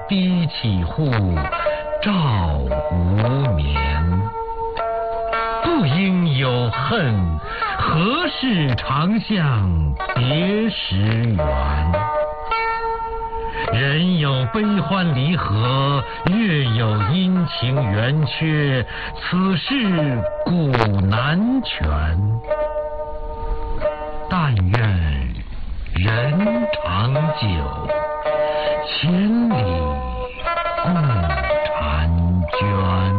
低绮户，照无眠。不应有恨，何事长向别时圆？人有悲欢离合，月有阴晴圆缺，此事古难全。但愿人长久，千里共婵娟。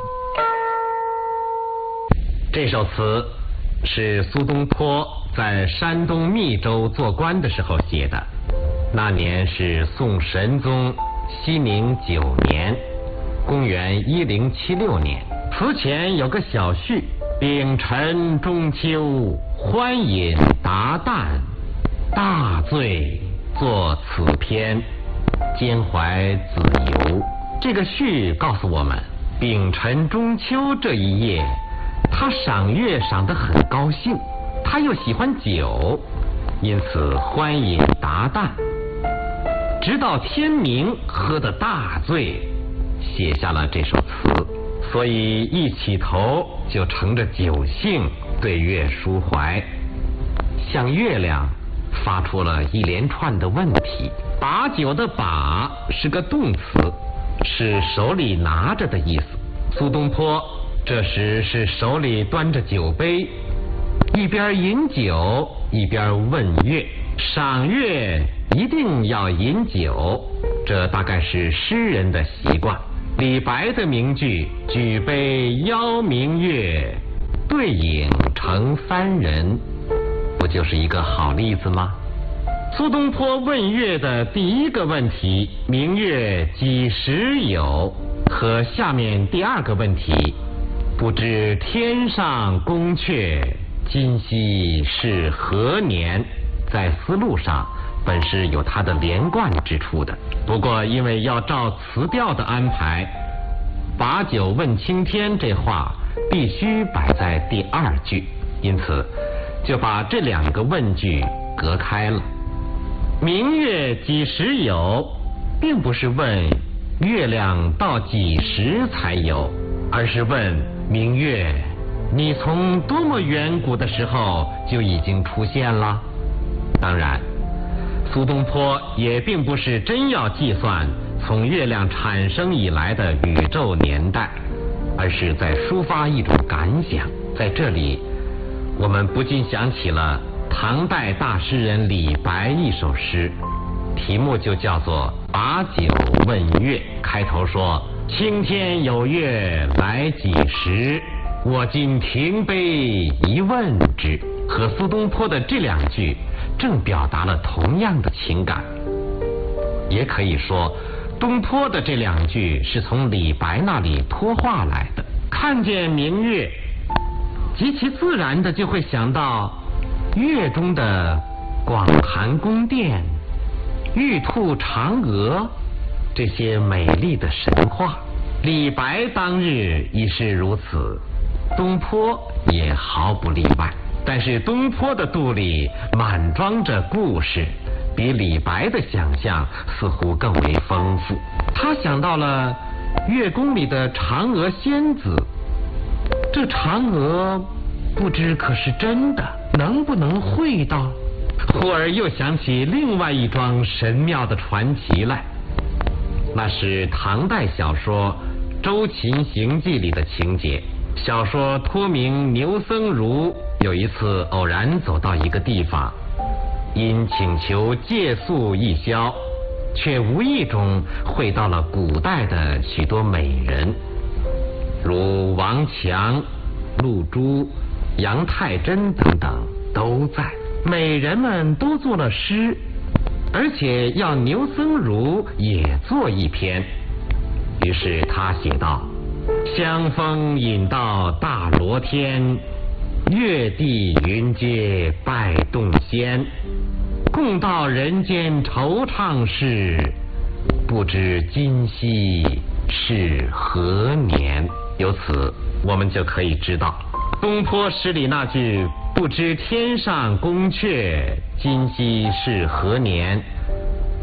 这首词是苏东坡在山东密州做官的时候写的，那年是宋神宗熙宁9年，公元1076年。词前有个小序：丙辰中秋，欢饮达旦，大醉作此篇，兼怀子由。这个序告诉我们，丙辰中秋这一夜，他赏月赏得很高兴，他又喜欢酒，因此欢饮达旦，直到天明喝得大醉，写下了这首词。所以一起头就乘着酒兴对月抒怀，向月亮发出了一连串的问题。把酒的把是个动词，是手里拿着的意思。苏东坡这时是手里端着酒杯，一边饮酒一边问月。赏月一定要饮酒，这大概是诗人的习惯。李白的名句“举杯邀明月，对影成三人”，不就是一个好例子吗？苏东坡问月的第一个问题“明月几时有”和下面第二个问题“不知天上宫阙，今夕是何年”在思路上本是有它的连贯之处的，不过因为要照词调的安排，把酒问青天这话必须摆在第二句，因此就把这两个问句隔开了。明月几时有，并不是问月亮到几时才有，而是问明月，你从多么远古的时候就已经出现了？当然，苏东坡也并不是真要计算从月亮产生以来的宇宙年代，而是在抒发一种感想。在这里，我们不禁想起了唐代大诗人李白一首诗，题目就叫做《把酒问月》。开头说：“青天有月来几时，我今停杯一问之。”和苏东坡的这两句正表达了同样的情感。也可以说，东坡的这两句是从李白那里托话来的。看见明月，极其自然的就会想到月中的广寒宫殿、玉兔嫦娥这些美丽的神话。李白当日已是如此，东坡也毫不例外。但是东坡的肚里满装着故事，比李白的想象似乎更为丰富。他想到了月宫里的嫦娥仙子，这嫦娥不知可是真的，能不能会到？忽而又想起另外一桩神妙的传奇来，那是唐代小说《周秦行记》里的情节。小说托名牛僧孺有一次偶然走到一个地方，因请求借宿一宵，却无意中会到了古代的许多美人，如王强、陆珠、杨太真等等都在。美人们都作了诗，而且要牛僧孺也作一篇。于是他写道：香风引到大罗天，月地云阶拜洞仙，共道人间惆怅事，不知今夕是何年。由此我们就可以知道，东坡诗里那句不知天上宫阙，今夕是何年，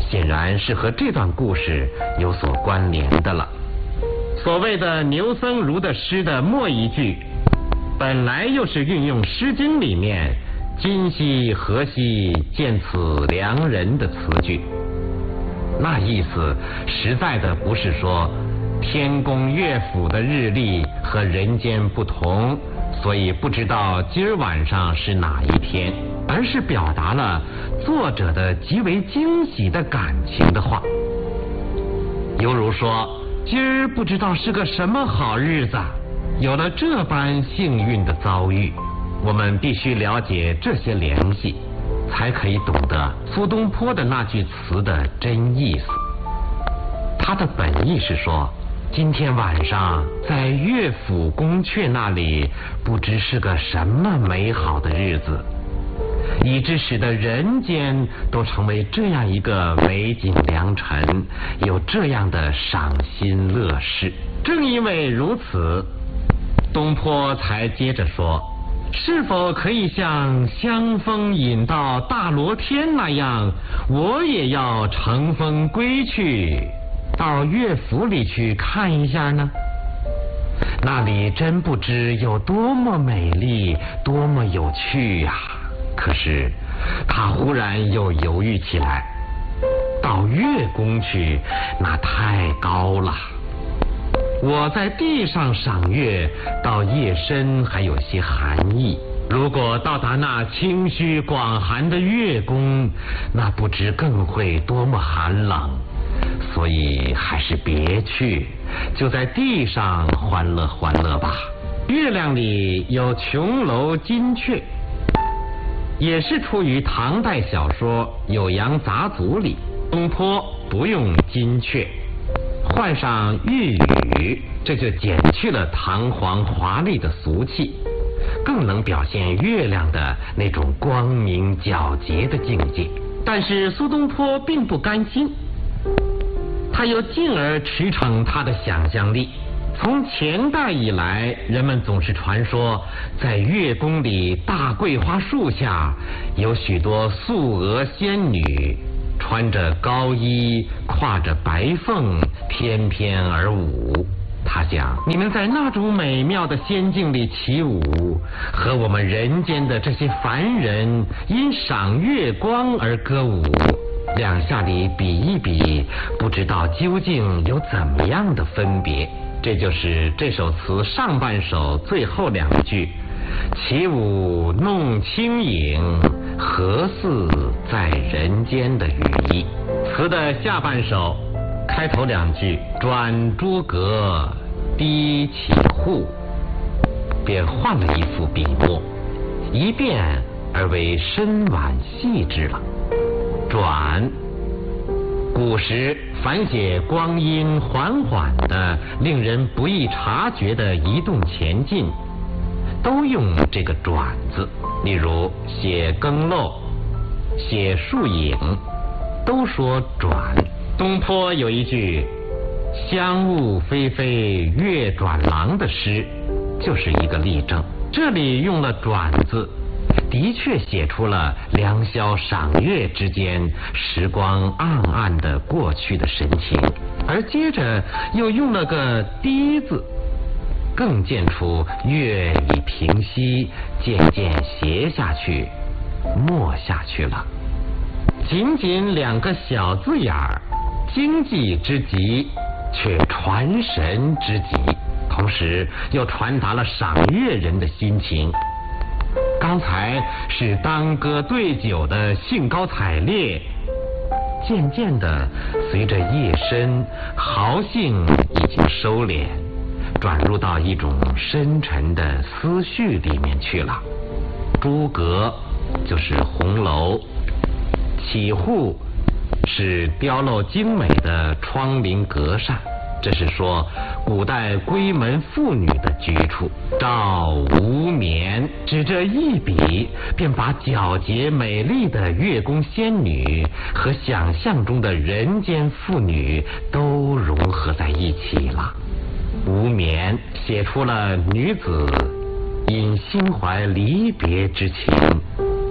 显然是和这段故事有所关联的了。所谓的牛僧孺的诗的末一句，本来又是运用《诗经》里面今夕何夕见此良人的词句，那意思实在的不是说天宫乐府的日历和人间不同，所以不知道今儿晚上是哪一天，而是表达了作者的极为惊喜的感情的话。犹如说，今儿不知道是个什么好日子，有了这般幸运的遭遇。我们必须了解这些联系，才可以懂得苏东坡的那句词的真意思。他的本意是说，今天晚上在乐府宫阙那里，不知是个什么美好的日子，以致使得人间都成为这样一个美景良辰，有这样的赏心乐事。正因为如此，东坡才接着说，是否可以像香风引到大罗天那样，我也要乘风归去，到乐府里去看一下呢？那里真不知有多么美丽，多么有趣呀！可是他忽然又犹豫起来，到乐宫去，那太高了。我在地上赏月，到夜深还有些寒意，如果到达那清虚广寒的乐宫，那不知更会多么寒冷。所以还是别去，就在地上欢乐欢乐吧。月亮里有琼楼金阙，也是出于唐代小说《酉阳杂俎》里。东坡不用金阙，换上玉宇，这就减去了堂皇华丽的俗气，更能表现月亮的那种光明皎洁的境界。但是苏东坡并不甘心，他又进而驰骋他的想象力。从前代以来，人们总是传说，在乐宫里大桂花树下，有许多素娥仙女，穿着高衣，挎着白凤，翩翩而舞。他想，你们在那种美妙的仙境里起舞，和我们人间的这些凡人因赏月光而歌舞，两下里比一比，不知道究竟有怎么样的分别。这就是这首词上半首最后两句，起舞弄清影，何似在人间的语意。词的下半首开头两句转朱阁，低绮户，便换了一副笔墨，一变而为深婉细致了。转，古时凡写光阴缓缓的、令人不易察觉的移动前进，都用这个转字。例如写更漏、写树影，都说转。东坡有一句香雾霏霏月转廊的诗，就是一个例证。这里用了转字，的确写出了良宵赏月之间时光暗暗的过去的神情，而接着又用了个低字，更见出月已平息，渐渐斜下去，没下去了。仅仅两个小字眼儿，经济之极，却传神之极，同时又传达了赏月人的心情。刚才是当歌对酒的兴高采烈，渐渐的随着夜深，豪兴已经收敛，转入到一种深沉的思绪里面去了。朱阁就是红楼，绮户是雕镂精美的窗棂格扇，这是说古代闺门妇女的居处。照无眠，只这一笔，便把皎洁美丽的月宫仙女和想象中的人间妇女都融合在一起了。无眠写出了女子因心怀离别之情，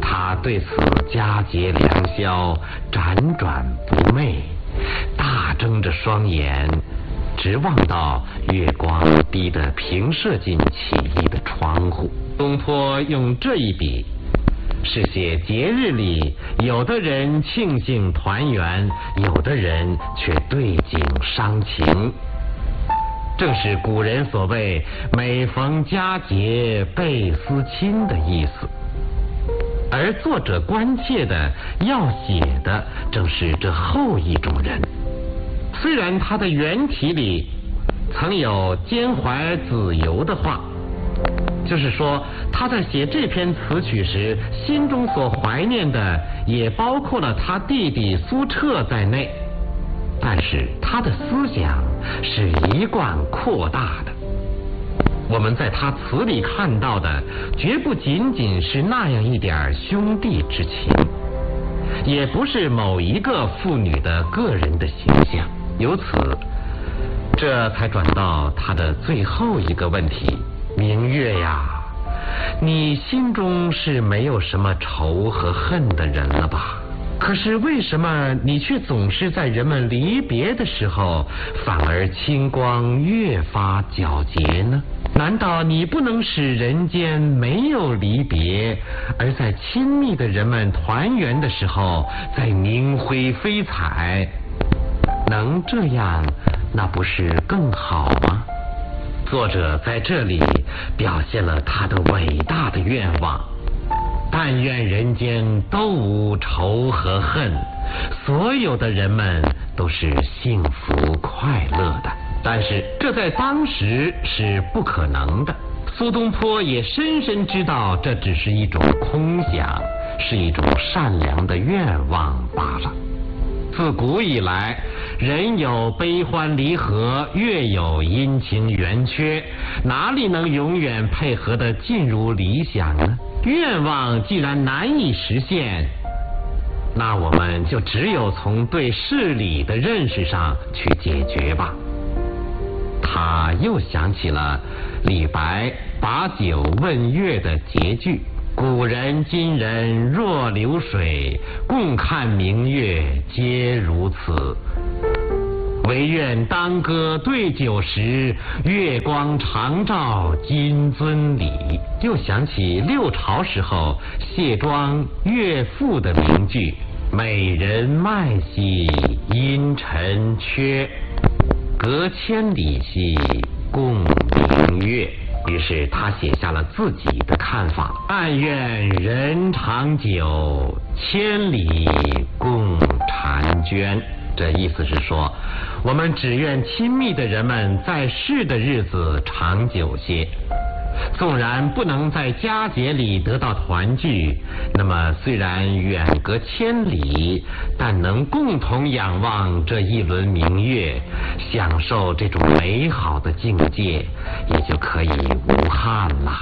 他对此佳节良宵，辗转不寐，大睁着双眼，直望到月光低得平射进起衣的窗户。东坡用这一笔，是写节日里有的人庆幸团圆，有的人却对景伤情，正是古人所谓每逢佳节倍思亲的意思。而作者关切的要写的正是这后一种人。虽然他的原题里曾有兼怀子由的话，就是说他在写这篇词曲时，心中所怀念的也包括了他弟弟苏辙在内，但是他的思想是一贯扩大的。我们在他词里看到的绝不仅仅是那样一点兄弟之情，也不是某一个妇女的个人的形象。由此，这才转到他的最后一个问题：明月呀，你心中是没有什么仇和恨的人了吧？可是为什么你却总是在人们离别的时候，反而清光越发皎洁呢？难道你不能使人间没有离别，而在亲密的人们团圆的时候再明辉飞彩？能这样，那不是更好吗？作者在这里表现了他的伟大的愿望，但愿人间都无仇和恨，所有的人们都是幸福快乐的。但是这在当时是不可能的。苏东坡也深深知道这只是一种空想，是一种善良的愿望罢了。自古以来，人有悲欢离合，月有阴晴圆缺，哪里能永远配合得尽如理想呢？愿望既然难以实现，那我们就只有从对事理的认识上去解决吧。他又想起了李白把酒问月的结句：古人今人若流水，共看明月皆如此。唯愿当歌对酒时，月光长照金樽里。又想起六朝时候谢庄乐赋的名句：美人脉兮因尘缺，隔千里兮共明月。于是他写下了自己的看法：但愿人长久，千里共婵娟。这意思是说，我们只愿亲密的人们在世的日子长久些。纵然不能在佳节里得到团聚，那么虽然远隔千里，但能共同仰望这一轮明月，享受这种美好的境界，也就可以无憾了。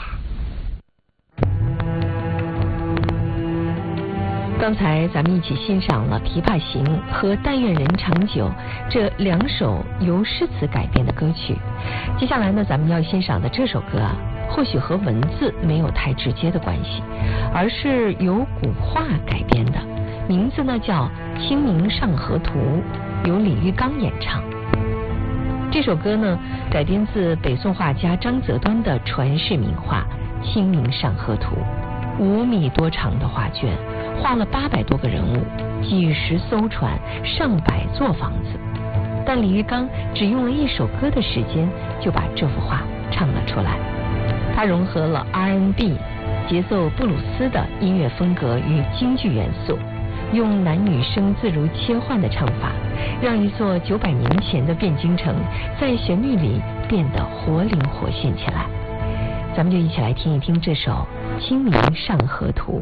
刚才咱们一起欣赏了《琵琶行》和《但愿人长久》这两首由诗词改编的歌曲。接下来呢，咱们要欣赏的这首歌啊，或许和文字没有太直接的关系，而是由古画改编的，名字呢叫《清明上河图》，由李玉刚演唱。这首歌呢改编自北宋画家张择端的传世名画《清明上河图》，5米多长的画卷，画了800多个人物，几十艘船，上百座房子。但李玉刚只用了1首歌的时间，就把这幅画唱了出来。他融合了 R&B、节奏布鲁斯的音乐风格与京剧元素，用男女声自如切换的唱法，让一座900年前的汴京城在旋律里变得活灵活现起来。咱们就一起来听一听这首《清明上河图》。